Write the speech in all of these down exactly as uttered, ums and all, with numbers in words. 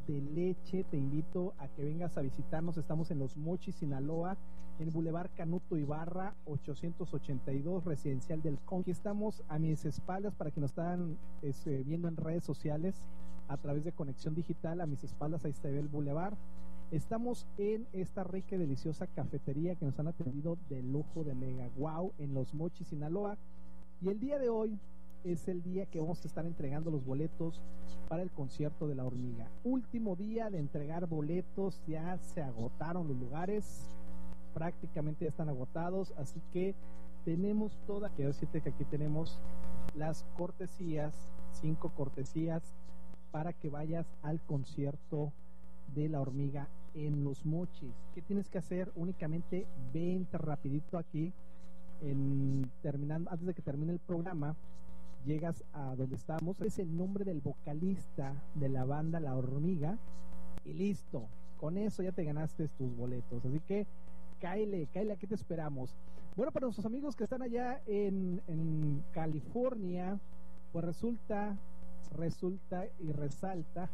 de leche. Te invito a que vengas a visitarnos. Estamos en Los Mochis, Sinaloa, en Boulevard Canuto Ibarra, ochocientos ochenta y dos, Residencial del Conqui. Estamos a mis espaldas, para que nos están este, viendo en redes sociales a través de Conexión Digital. A mis espaldas ahí está el Boulevard. Estamos en esta rica y deliciosa cafetería que nos han atendido de lujo, de mega wow, en Los Mochis, Sinaloa. Y el día de hoy es el día que vamos a estar entregando los boletos para el concierto de La Hormiga. Último día de entregar boletos, ya se agotaron los lugares, prácticamente ya están agotados, así que tenemos toda, quiero decirte que aquí tenemos las cortesías, cinco cortesías para que vayas al concierto de La Hormiga en Los Mochis. ¿Qué tienes que hacer? Únicamente vente rapidito aquí, en, terminando, antes de que termine el programa, llegas a donde estamos, es el nombre del vocalista de la banda La Hormiga y listo, con eso ya te ganaste tus boletos, así que cáele, cáele, aquí te esperamos. Bueno, para nuestros amigos que están allá en, en California, pues resulta, resulta y resalta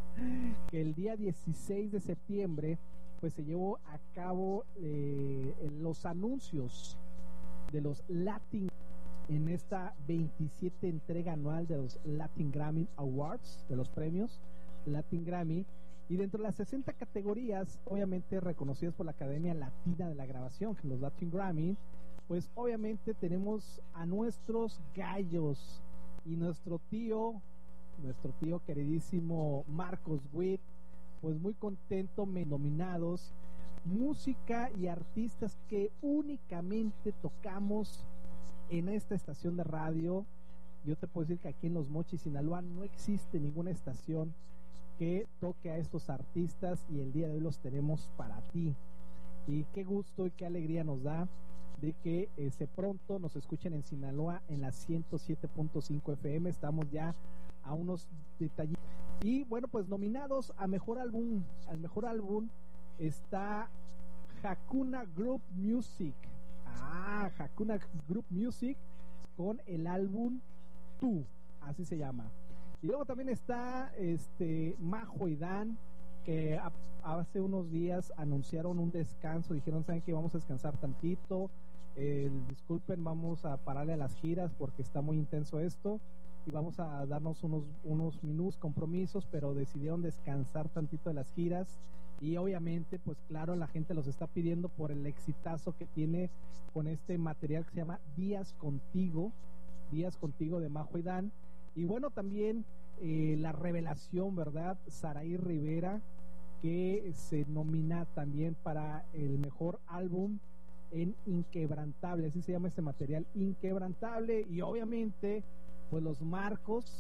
que el día dieciséis de septiembre pues se llevó a cabo eh, los anuncios de los Latin en esta veintisiete entrega anual de los Latin Grammy Awards, de los premios Latin Grammy, y dentro de las sesenta categorías obviamente reconocidas por la Academia Latina de la Grabación, que los Latin Grammy, pues obviamente tenemos a nuestros gallos y nuestro tío, nuestro tío queridísimo Marcos Witt, pues muy contento, me nominados, música y artistas que únicamente tocamos en esta estación de radio. Yo te puedo decir que aquí en Los Mochis, Sinaloa, no existe ninguna estación que toque a estos artistas y el día de hoy los tenemos para ti. Y qué gusto y qué alegría nos da de que ese pronto nos escuchen en Sinaloa en la ciento siete punto cinco F M. Estamos ya a unos detallitos. Y bueno, pues nominados a mejor álbum, al mejor álbum está Hakuna Group Music. Ah, Hakuna Group Music con el álbum Tú, así se llama. Y luego también está este Majo y Dan, que a, hace unos días anunciaron un descanso, dijeron, ¿saben qué? Vamos a descansar tantito, eh, disculpen, vamos a pararle a las giras porque está muy intenso esto y vamos a darnos unos, unos minutos compromisos, pero decidieron descansar tantito de las giras. Y obviamente, pues claro, la gente los está pidiendo por el exitazo que tiene con este material que se llama Días Contigo, Días Contigo de Majo y Dan. Y bueno, también eh, la revelación, ¿verdad? Saraí Rivera, que se nomina también para el mejor álbum en Inquebrantable, así se llama este material, Inquebrantable. Y obviamente, pues los Marcos,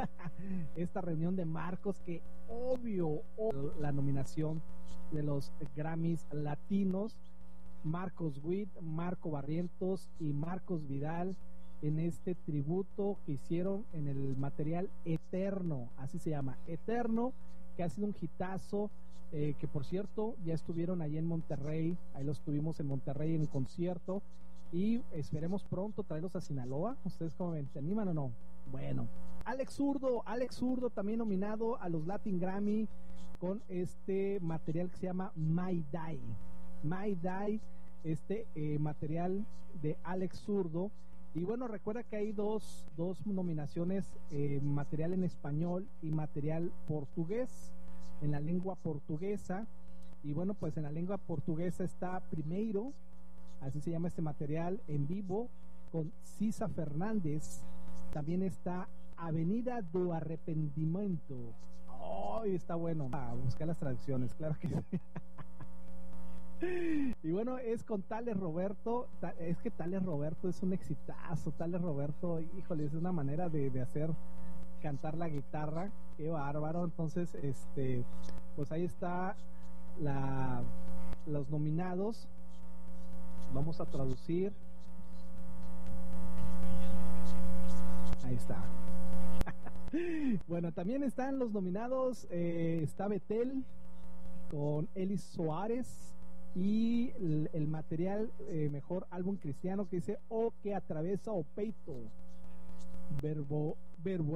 esta reunión de Marcos, que obvio, obvio la nominación de los Grammys latinos, Marcos Witt, Marco Barrientos y Marcos Vidal, en este tributo que hicieron en el material Eterno, así se llama, Eterno, que ha sido un hitazo, eh, que por cierto ya estuvieron allí en Monterrey, ahí los tuvimos en Monterrey en un concierto, y esperemos pronto traerlos a Sinaloa. ¿Ustedes cómo ven? ¿Se animan o no? Bueno, Alex Zurdo, Alex Zurdo también nominado a los Latin Grammy con este material que se llama My Die. My Die, este eh, material de Alex Zurdo. Y bueno, recuerda que hay dos, dos nominaciones, eh, material en español y material portugués, en la lengua portuguesa. Y bueno, pues en la lengua portuguesa está Primeiro, así se llama este material, en vivo, con Cisa Fernández. También está Avenida do Arrependimento. ¡Oh! Está bueno. A ah, buscar las traducciones, claro que sí. Y bueno, es con Tales Roberto. Es que Tales Roberto es un exitazo. Tales Roberto, híjole, es una manera de, de hacer cantar la guitarra. Qué bárbaro. Entonces, este, pues ahí está la, los nominados. Vamos a traducir. Ahí está. Bueno, también están los nominados. Eh, está Betel con Elis Suárez y el, el material eh, mejor álbum cristiano que dice O que atravesa o peito. Verbo, verbo.